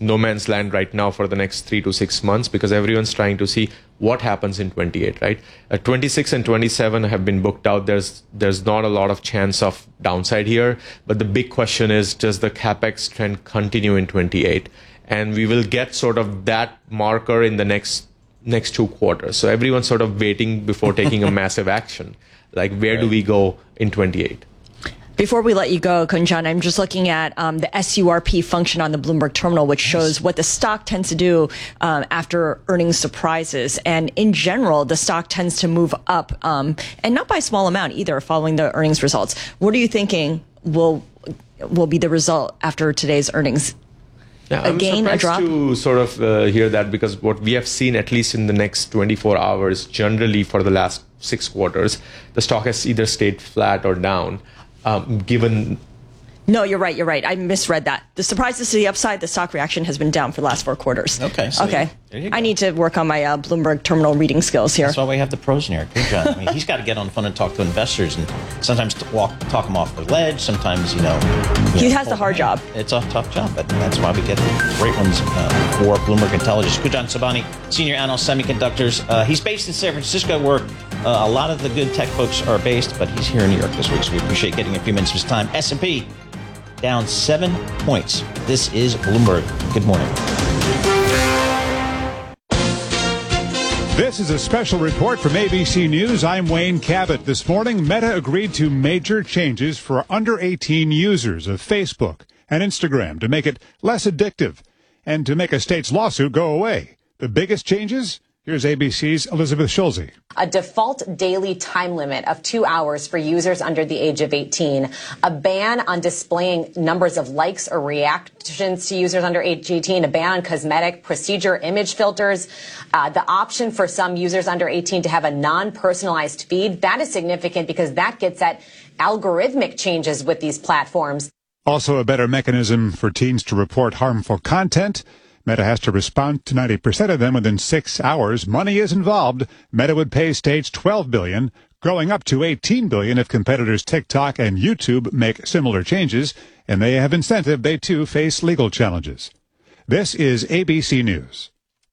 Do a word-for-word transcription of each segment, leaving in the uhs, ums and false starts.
no man's land right now for the next three to six months because everyone's trying to see what happens in twenty-eight, right? Uh, twenty-six and twenty-seven have been booked out. There's there's not a lot of chance of downside here. But the big question is, does the CapEx trend continue in twenty-eight? And we will get sort of that marker in the next next two quarters. So everyone's sort of waiting before taking a massive action. Like, where right. do we go in twenty-eight? Before we let you go, Kunjan, I'm just looking at um, the S U R P function on the Bloomberg terminal, which shows what the stock tends to do um, after earnings surprises. And in general, the stock tends to move up, um, and not by a small amount either, following the earnings results. What are you thinking will will be the result after today's earnings? Yeah, a I'm gain, a drop? to sort of uh, hear that, because what we have seen, at least in the next twenty-four hours, generally for the last six quarters, the stock has either stayed flat or down. Um, given No, you're right. You're right. I misread that. The surprises to the upside, the stock reaction has been down for the last four quarters. Okay. So okay. There you go. I need to work on my uh, Bloomberg terminal reading skills here. That's why we have the pros in here. Good job. I mean, he's got to get on the phone and talk to investors, and sometimes to walk, talk them off the ledge. Sometimes, you know, you he know, has the hard job. It's a tough job, but that's why we get great ones uh, for Bloomberg Intelligence. Kunjan Sobhani, senior analyst, semiconductors. Uh, he's based in San Francisco, where uh, a lot of the good tech folks are based, but he's here in New York this week, so we appreciate getting a few minutes of his time. S and P down seven points. This is Bloomberg. Good morning. This is a special report from A B C News. I'm Wayne Cabot. This morning, Meta agreed to major changes for under eighteen users of Facebook and Instagram to make it less addictive and to make a state's lawsuit go away. The biggest changes? Here's A B C's Elizabeth Schulze. A default daily time limit of two hours for users under the age of eighteen, a ban on displaying numbers of likes or reactions to users under age eighteen, a ban on cosmetic procedure image filters, uh, the option for some users under eighteen to have a non-personalized feed. That is significant because that gets at algorithmic changes with these platforms. Also, a better mechanism for teens to report harmful content. Meta has to respond to ninety percent of them within six hours. Money is involved. Meta would pay states twelve billion dollars, growing up to eighteen billion dollars if competitors TikTok and YouTube make similar changes, and they have incentive. They, too, face legal challenges. This is A B C News.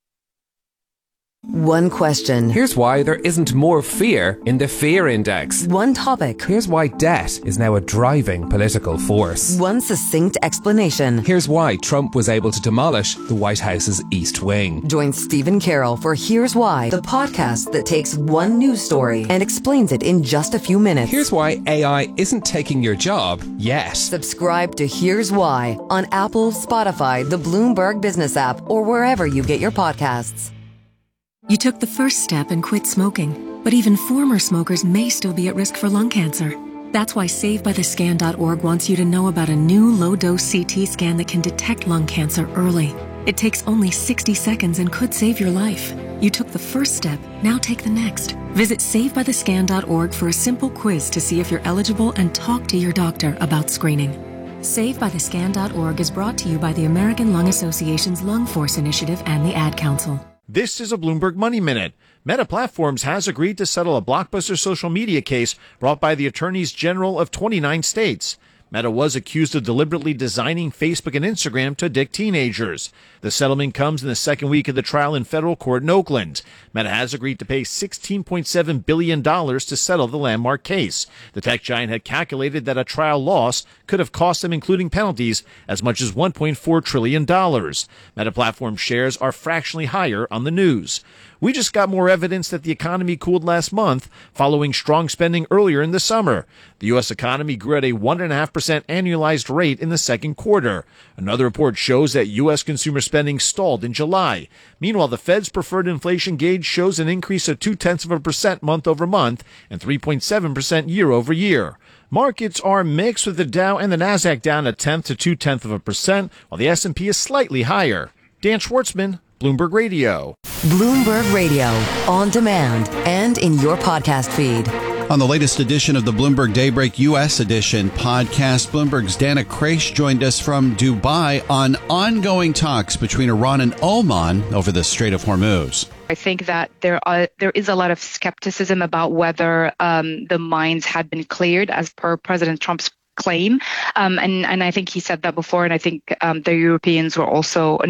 One question. Here's why there isn't more fear in the fear index. One topic. Here's why debt is now a driving political force. One succinct explanation. Here's why Trump was able to demolish the White House's East Wing. Join Stephen Carroll for Here's Why, the podcast that takes one news story and explains it in just a few minutes. Here's why A I isn't taking your job yet. Subscribe to Here's Why on Apple, Spotify, the Bloomberg Business app, or wherever you get your podcasts. You took the first step and quit smoking, but even former smokers may still be at risk for lung cancer. That's why Save By The Scan dot org wants you to know about a new low-dose C T scan that can detect lung cancer early. It takes only sixty seconds and could save your life. You took the first step, now take the next. Visit Save By The Scan dot org for a simple quiz to see if you're eligible and talk to your doctor about screening. Save By The Scan dot org is brought to you by the American Lung Association's Lung Force Initiative and the Ad Council. This is a Bloomberg Money Minute. Meta Platforms has agreed to settle a blockbuster social media case brought by the attorneys general of twenty-nine states. Meta was accused of deliberately designing Facebook and Instagram to addict teenagers. The settlement comes in the second week of the trial in federal court in Oakland. Meta has agreed to pay sixteen point seven billion dollars to settle the landmark case. The tech giant had calculated that a trial loss could have cost them, including penalties, as much as one point four trillion dollars. Meta Platform shares are fractionally higher on the news. We just got more evidence that the economy cooled last month following strong spending earlier in the summer. The U S economy grew at a one point five percent annualized rate in the second quarter. Another report shows that U S consumer spending stalled in July. Meanwhile, the Fed's preferred inflation gauge shows an increase of two-tenths of a percent month over month and three point seven percent year over year. Markets are mixed, with the Dow and the Nasdaq down a tenth to two-tenths of a percent, while the S and P is slightly higher. Dan Schwartzman, Bloomberg Radio. Bloomberg Radio, on demand and in your podcast feed. On the latest edition of the Bloomberg Daybreak U S edition podcast, Bloomberg's Dana Kraish joined us from Dubai on ongoing talks between Iran and Oman over the Strait of Hormuz. I think that there are there is a lot of skepticism about whether um, the mines had been cleared as per President Trump's claim. Um, and, and I think he said that before, and I think um, the Europeans were also